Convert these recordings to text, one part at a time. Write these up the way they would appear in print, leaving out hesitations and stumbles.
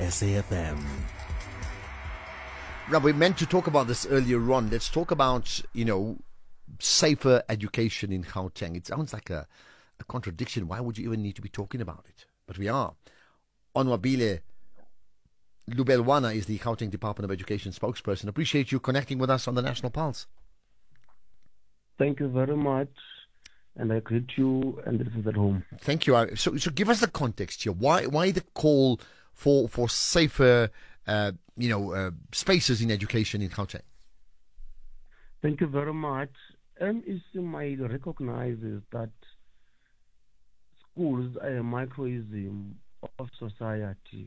SAFM. Now, we meant to talk about this earlier on. Let's talk about, safer education in Gauteng. It sounds like a contradiction. Why would you even need to be talking about it? But we are. Onwabile Lubelwana is the Gauteng Department of Education spokesperson. Appreciate you connecting with us on the National Pulse. Thank you very much, and I greet you and the listeners at home. Thank you. So give us the context here. Why the call for safer, spaces in education in Gauteng? Thank you very much. MEC recognizes that schools are a microcosm of society,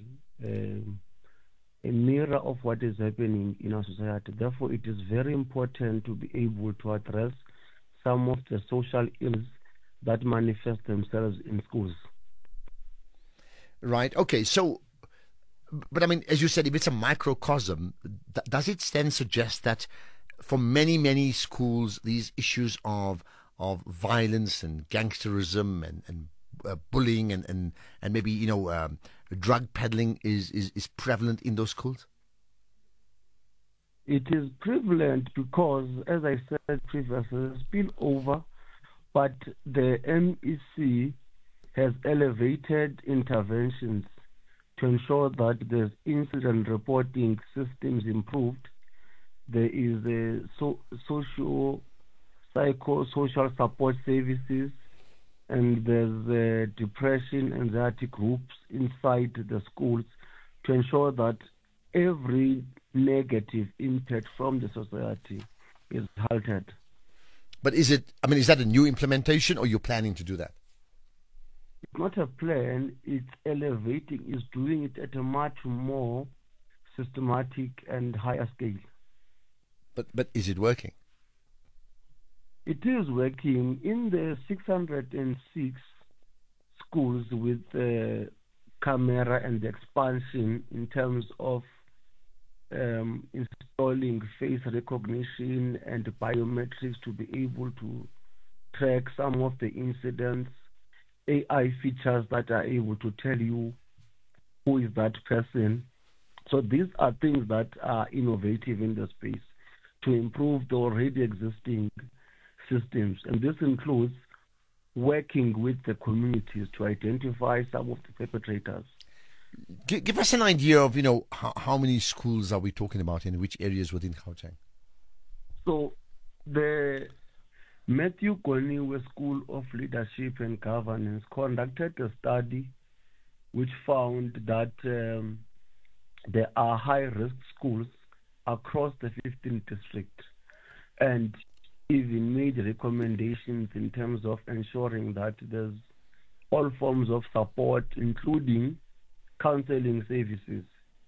a mirror of what is happening in our society. Therefore, it is very important to be able to address some of the social ills that manifest themselves in schools. Right. Okay. So, but I mean, as you said, if it's a microcosm, does it then suggest that for many, many schools, these issues of violence and gangsterism and bullying and maybe, drug peddling is prevalent in those schools? It is prevalent because, as I said previously, spill over, but the MEC has elevated interventions to ensure that the incident reporting systems improved. There is a psychosocial support services, and there's depression, anxiety groups inside the schools to ensure that every negative impact from the society is halted. But is that a new implementation, or you're planning to do that? It's not a plan, it's elevating, it's doing it at a much more systematic and higher scale. But is it working? It is working. In the 606 schools with the camera and the expansion in terms of installing face recognition and biometrics to be able to track some of the incidents, AI features that are able to tell you who is that person. So these are things that are innovative in the space to improve the already existing systems. And this includes working with the communities to identify some of the perpetrators. Give us an idea of, how many schools are we talking about in which areas within Gauteng? So the Matthew Goniwe School of Leadership and Governance conducted a study which found that there are high-risk schools across the 15 districts, and even made recommendations in terms of ensuring that there's all forms of support, including counseling services.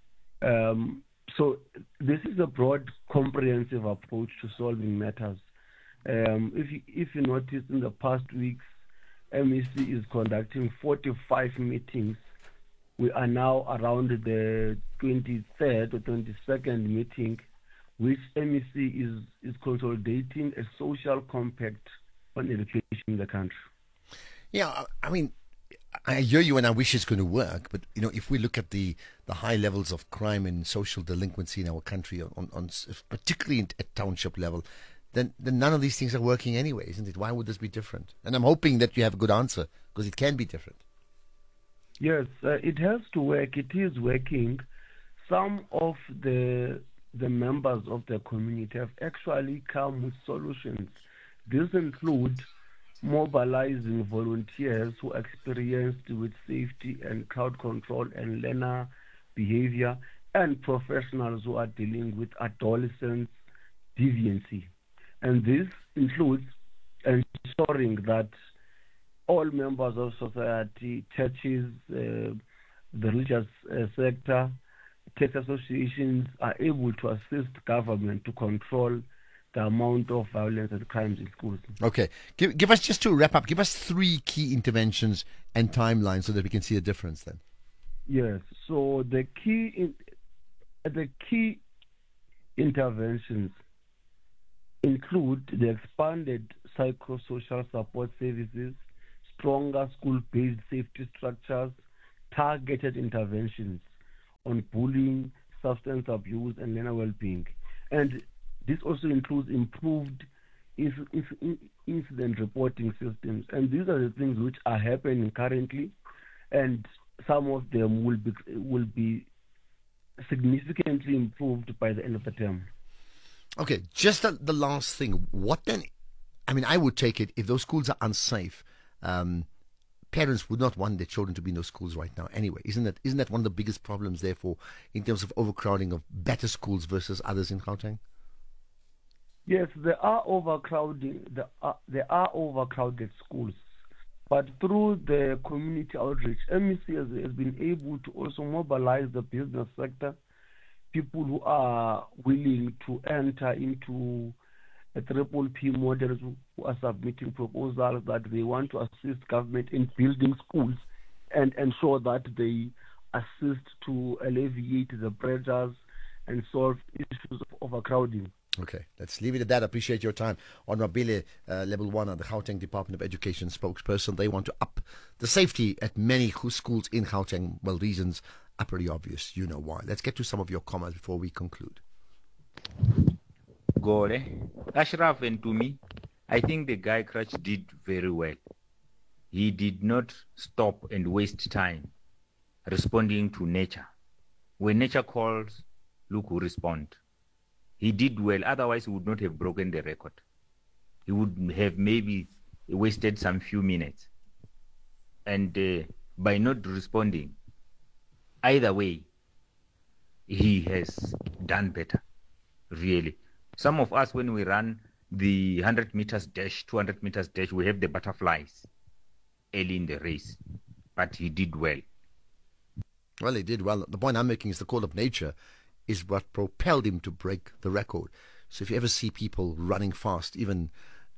So this is a broad, comprehensive approach to solving matters. If you notice, in the past weeks, MEC is conducting 45 meetings. We are now around the 23rd or 22nd meeting, which MEC is consolidating a social compact on education in the country. Yeah, I mean, I hear you and I wish it's going to work, but if we look at the high levels of crime and social delinquency in our country, on particularly at township level, then none of these things are working anyway, isn't it? Why would this be different? And I'm hoping that you have a good answer, because it can be different. Yes, it has to work. It is working. Some of the members of the community have actually come with solutions. These include mobilizing volunteers who are experienced with safety and crowd control and learner behavior, and professionals who are dealing with adolescents' deviancy. And this includes ensuring that all members of society, churches, the religious sector, tech associations are able to assist government to control the amount of violence and crimes in schools. Okay. Give us, just to wrap up, give us 3 key interventions and timelines so that we can see a difference then. Yes. So the key interventions include the expanded psychosocial support services, stronger school-based safety structures, targeted interventions on bullying, substance abuse, and learner well-being. And this also includes improved incident reporting systems. And these are the things which are happening currently, and some of them will be significantly improved by the end of the term. Okay, just the last thing. What then? I mean, I would take it if those schools are unsafe. Parents would not want their children to be in those schools right now. Anyway, isn't that one of the biggest problems? Therefore, in terms of overcrowding of better schools versus others in Gauteng. Yes, there are overcrowding. There are overcrowded schools, but through the community outreach, MEC has been able to also mobilize the business sector, people who are willing to enter into a triple P models, who are submitting proposals that they want to assist government in building schools and ensure that they assist to alleviate the pressures and solve issues of overcrowding. Okay, let's leave it at that. Appreciate your time. On Mabile, Level 1 of the Gauteng Department of Education spokesperson. They want to up the safety at many schools in Gauteng. Well, reasons are pretty obvious. You know why. Let's get to some of your comments before we conclude. Gore, Ashraf and Tumi, I think the Guy Crouch did very well. He did not stop and waste time responding to nature. When nature calls, look who respond. He did well, otherwise he would not have broken the record. He would have maybe wasted some few minutes. And by not responding, either way, he has done better, really. Some of us, when we run the 100 meters dash, 200 meters dash, we have the butterflies early in the race. But he did well. Well, he did well. The point I'm making is the call of nature is what propelled him to break the record. So if you ever see people running fast, even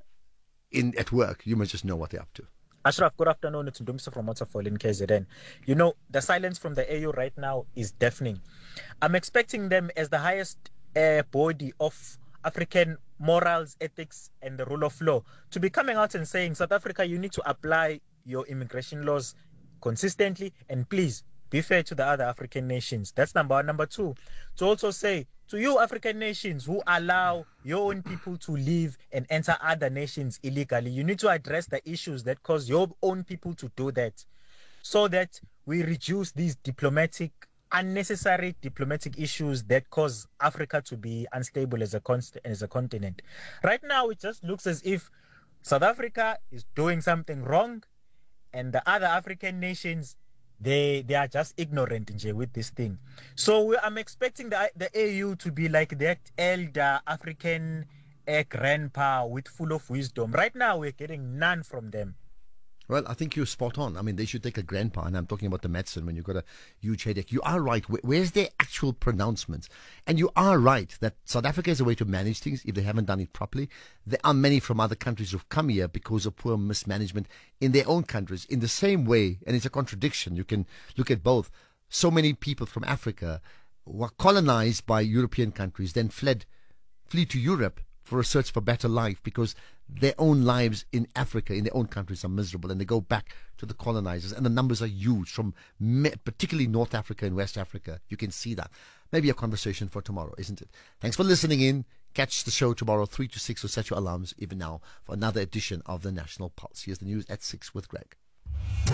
at work, you must just know what they're up to. Ashraf, good afternoon. It's Ndumisa from Waterfall in KZN. You know, the silence from the AU right now is deafening. I'm expecting them as the highest body of African morals, ethics, and the rule of law to be coming out and saying, South Africa, you need to apply your immigration laws consistently, and please be fair to the other African nations. That's number one. Number two, to also say to you African nations who allow your own people to leave and enter other nations illegally, you need to address the issues that cause your own people to do that, so that we reduce these unnecessary diplomatic issues that cause Africa to be unstable as a continent. Right now, it just looks as if South Africa is doing something wrong, and the other African nations, they are just ignorant with this thing. So I'm expecting the AU to be like that elder African grandpa with full of wisdom. Right now, we're getting none from them. Well, I think you're spot on. I mean, they should take a grandpa, and I'm talking about the medicine when you've got a huge headache. You are right. Where's their actual pronouncements? And you are right that South Africa is a way to manage things if they haven't done it properly. There are many from other countries who've come here because of poor mismanagement in their own countries. In the same way, and it's a contradiction, you can look at both. So many people from Africa were colonized by European countries, then flee to Europe for a search for better life because their own lives in Africa, in their own countries, are miserable, and they go back to the colonizers, and the numbers are huge from particularly North Africa and West Africa. You can see that. Maybe a conversation for tomorrow, isn't it? Thanks for listening in. Catch the show tomorrow 3 to 6, or set your alarms even now for another edition of the National Pulse. Here's the news at 6 with Greg.